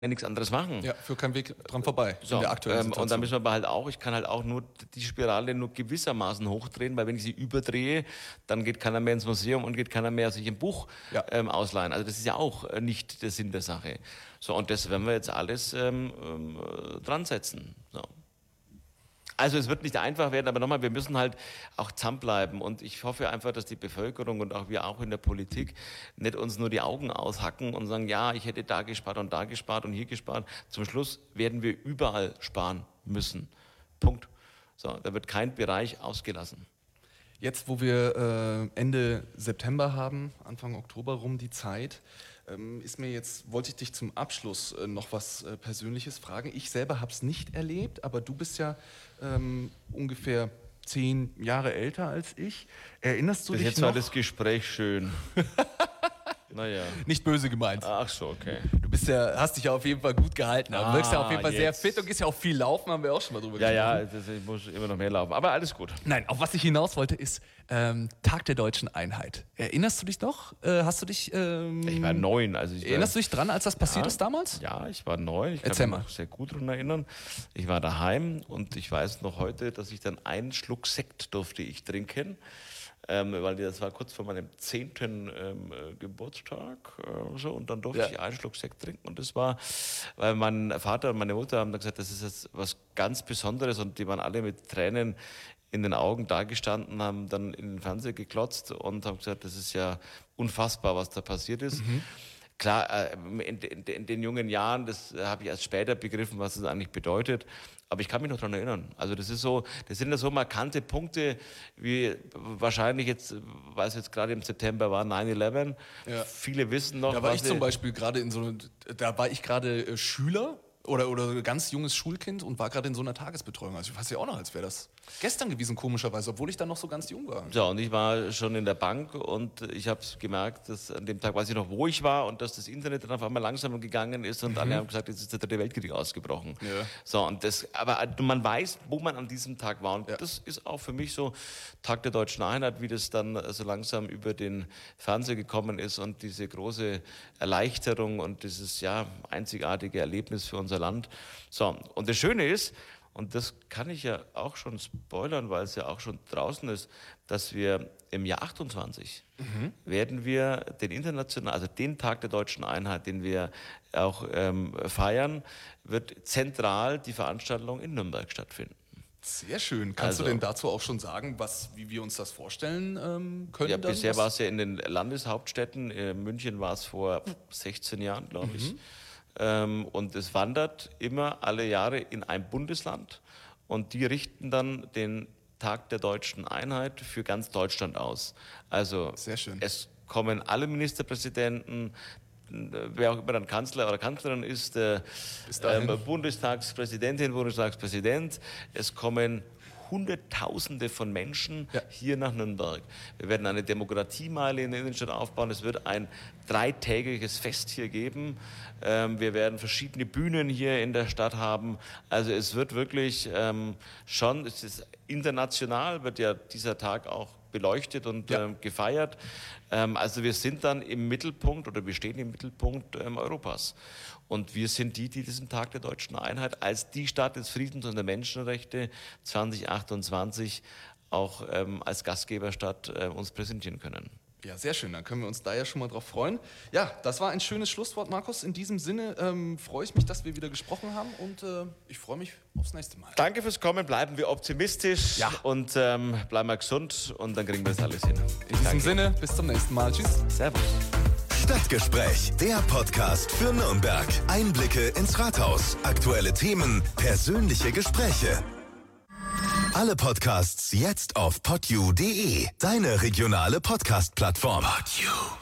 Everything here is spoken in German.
nichts anderes machen. Ja, führt kein Weg dran vorbei So, in der aktuellen Situation. und da müssen wir aber halt auch, ich kann halt auch nur die Spirale nur gewissermaßen hochdrehen, weil wenn ich sie überdrehe, dann geht keiner mehr ins Museum und geht keiner mehr sich ein Buch ausleihen. Also das ist ja auch nicht der Sinn der Sache. So, und das werden wir jetzt alles dran setzen. So. Also es wird nicht einfach werden, aber nochmal, wir müssen halt auch zusammenbleiben und ich hoffe einfach, dass die Bevölkerung und auch wir auch in der Politik nicht uns nur die Augen aushacken und sagen, ja, ich hätte da gespart und hier gespart. Zum Schluss werden wir überall sparen müssen. Punkt. So, da wird kein Bereich ausgelassen. Jetzt, wo wir Ende September haben, Anfang Oktober rum die Zeit, wollte ich dich zum Abschluss noch was Persönliches fragen. Ich selber habe es nicht erlebt, aber du bist ja ungefähr 10 Jahre älter als ich. Erinnerst du dich jetzt noch? war das Gespräch schön. Naja. Nicht böse gemeint. Ach so, okay. Du hast dich ja auf jeden Fall gut gehalten. Du wirkst ja auf jeden Fall sehr jetzt. fit und gehst ja auch viel laufen, haben wir auch schon mal drüber gesprochen. Ja, ich muss immer noch mehr laufen, aber alles gut. Nein, auf was ich hinaus wollte, ist Tag der Deutschen Einheit. Erinnerst du dich noch? Hast du dich... Ich war 9. Erinnerst du dich dran, als das passiert ist damals? Ja, ich war 9. Ich Erzähl kann mich mal. noch sehr gut daran erinnern. Ich war daheim und ich weiß noch heute, dass ich dann einen Schluck Sekt durfte ich trinken. Weil das war kurz vor meinem 10. Geburtstag und dann durfte ich einen Schluck Sekt trinken und das war, weil mein Vater und meine Mutter haben dann gesagt, das ist jetzt was ganz Besonderes und die waren alle mit Tränen in den Augen dagestanden, haben dann in den Fernseher geklotzt und haben gesagt, das ist ja unfassbar, was da passiert ist. Klar, in den jungen Jahren, das habe ich erst später begriffen, was das eigentlich bedeutet. Aber ich kann mich noch daran erinnern. Also das sind ja so markante Punkte, wie wahrscheinlich jetzt, weil es jetzt gerade im September war, 9/11. Ja. Viele wissen noch, Da war ich zum Beispiel gerade Schüler oder ganz junges Schulkind und war gerade in so einer Tagesbetreuung. Also ich weiß ja auch noch, als wäre das gestern gewesen, komischerweise, obwohl ich dann noch so ganz jung war. Ja, und ich war schon in der Bank und ich habe gemerkt, dass an dem Tag weiß ich noch, wo ich war und dass das Internet dann auf einmal langsamer gegangen ist und alle haben gesagt, jetzt ist der 3. Weltkrieg ausgebrochen. Ja. So, aber man weiß, wo man an diesem Tag war und das ist auch für mich so Tag der Deutschen Einheit, wie das dann so langsam über den Fernseher gekommen ist und diese große Erleichterung und dieses einzigartige Erlebnis für unser Land. So, und das Schöne ist, und das kann ich ja auch schon spoilern, weil es ja auch schon draußen ist, dass wir im Jahr 28 werden wir den Tag der Deutschen Einheit, den wir auch feiern, wird zentral die Veranstaltung in Nürnberg stattfinden. Sehr schön. Kannst du denn dazu auch schon sagen, wie wir uns das vorstellen können? Ja, bisher war es ja in den Landeshauptstädten. In München war es vor 16 Jahren, glaube ich. Und es wandert immer alle Jahre in ein Bundesland und die richten dann den Tag der Deutschen Einheit für ganz Deutschland aus. Also sehr schön. Es kommen alle Ministerpräsidenten, wer auch immer dann Kanzler oder Kanzlerin ist, Bundestagspräsidentin, Bundestagspräsident. Es kommen Hunderttausende von Menschen hier nach Nürnberg. Wir werden eine Demokratiemeile in der Innenstadt aufbauen. Es wird ein 3-tägiges Fest hier geben. Wir werden verschiedene Bühnen hier in der Stadt haben. Also es wird wirklich es ist international, wird ja dieser Tag auch beleuchtet und gefeiert. Also wir sind dann im Mittelpunkt oder wir stehen im Mittelpunkt Europas. Und wir sind die diesen Tag der Deutschen Einheit als die Stadt des Friedens und der Menschenrechte 2028 auch als Gastgeberstadt uns präsentieren können. Ja, sehr schön. Dann können wir uns da ja schon mal drauf freuen. Ja, das war ein schönes Schlusswort, Markus. In diesem Sinne freue ich mich, dass wir wieder gesprochen haben und ich freue mich aufs nächste Mal. Danke fürs Kommen. Bleiben wir optimistisch und bleiben wir gesund und dann kriegen wir das alles hin. In diesem Sinne, bis zum nächsten Mal. Tschüss. Servus. Stadtgespräch, der Podcast für Nürnberg. Einblicke ins Rathaus, aktuelle Themen, persönliche Gespräche. Alle Podcasts jetzt auf podyou.de, deine regionale Podcast-Plattform. Podyou.